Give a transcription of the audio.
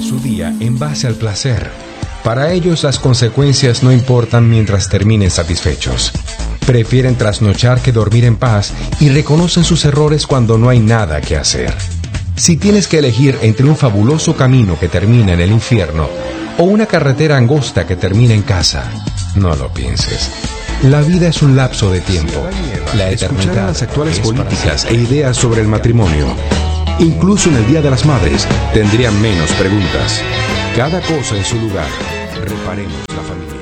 su día en base al placer. Para ellos las consecuencias no importan mientras terminen satisfechos. Prefieren trasnochar que dormir en paz y reconocen sus errores cuando no hay nada que hacer. Si tienes que elegir entre un fabuloso camino que termina en el infierno o una carretera angosta que termina en casa, no lo pienses. La vida es un lapso de tiempo. La eternidad. Las actuales políticas e ideas sobre el matrimonio. Incluso en el Día de las Madres tendrían menos preguntas. Cada cosa en su lugar. Reparemos la familia.